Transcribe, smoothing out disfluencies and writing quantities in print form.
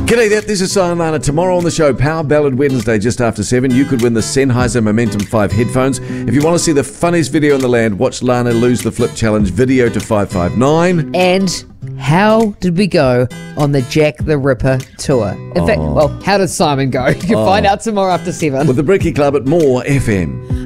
G'day there, this is Simon Lana. Tomorrow on the show, Power Ballad Wednesday just after 7. You could win the Sennheiser Momentum 5 headphones. If you want to see the funniest video in the land, watch Lana lose the flip challenge video to 559. And how did we go on the Jack the Ripper tour? In fact, how did Simon go? You can find out tomorrow after 7. With the Bricky Club at More FM.